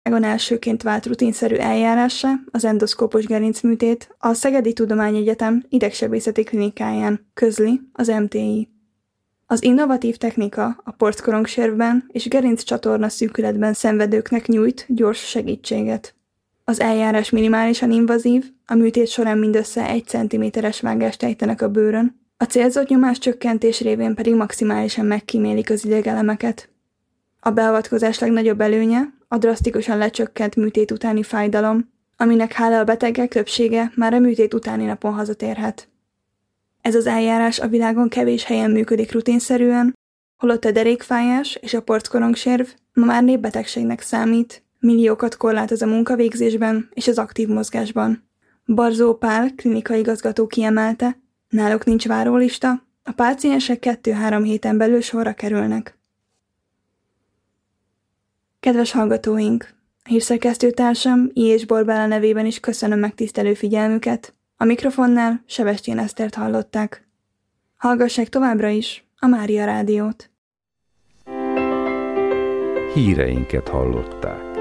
elsőként vált rutinszerű eljárássá az endoszkópos gerincműtét a Szegedi Tudományegyetem idegsebészeti klinikáján, közli az MTI. Az innovatív technika a porckorongservben és gerinccsatorna szűkületben szenvedőknek nyújt gyors segítséget. Az eljárás minimálisan invazív, a műtét során mindössze 1 cm-es vágást ejtenek a bőrön, a célzott nyomás csökkentés révén pedig maximálisan megkímélik az idegelemeket. A beavatkozás legnagyobb előnye a drasztikusan lecsökkent műtét utáni fájdalom, aminek hála a betegek többsége már a műtét utáni napon hazatérhet. Ez az eljárás a világon kevés helyen működik rutinszerűen, holott a derékfájás és a porckorongserv ma már népbetegségnek számít, milliókat korlátoz a munkavégzésben és az aktív mozgásban. Barzó Pál klinikai igazgató kiemelte, náluk nincs várólista, a páciensek 2-3 héten belül sorra kerülnek. Kedves hallgatóink! A hírszerkesztőtársam I. és Borbála nevében is köszönöm megtisztelő figyelmüket. A mikrofonnál Sebestyén Esztert hallották. Hallgassák továbbra is a Mária Rádiót. Híreinket hallották.